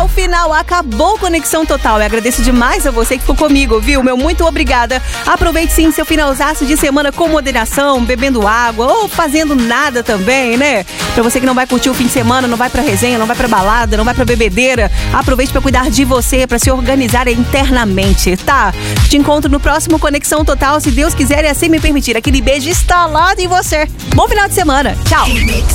ao final, acabou Conexão Total. Eu agradeço demais a você que ficou comigo, viu? Meu muito obrigada. Aproveite sim seu finalzaço de semana com moderação, bebendo água ou fazendo nada também, né? Pra você que não vai curtir o fim de semana, não vai pra resenha, não vai pra balada, não vai pra bebedeira, aproveite pra cuidar de você, pra se organizar internamente, tá? Te encontro no próximo Conexão Total, se Deus quiser e assim me permitir. Aquele beijo instalado em você. Bom final de semana. Tchau.